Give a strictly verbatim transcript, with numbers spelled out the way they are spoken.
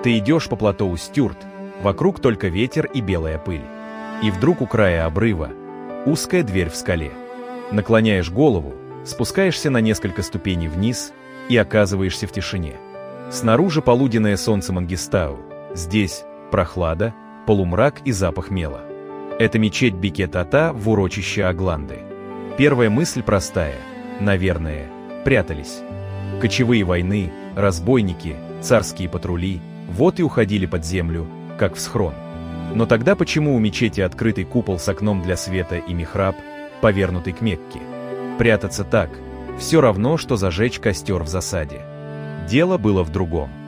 Ты идешь по плато Устюрт, вокруг только ветер и белая пыль. И вдруг у края обрыва узкая дверь в скале. Наклоняешь голову, спускаешься на несколько ступеней вниз и оказываешься в тишине. Снаружи полуденное солнце Мангистау, здесь прохлада, полумрак и запах мела. Это мечеть Бекет-Ата в урочище Агланды. Первая мысль простая, наверное, прятались. Кочевые войны, разбойники, царские патрули, вот и уходили под землю, как в схрон. Но тогда почему у мечети открытый купол с окном для света и михраб, повернутый к Мекке? Прятаться так, все равно, что зажечь костер в засаде. Дело было в другом.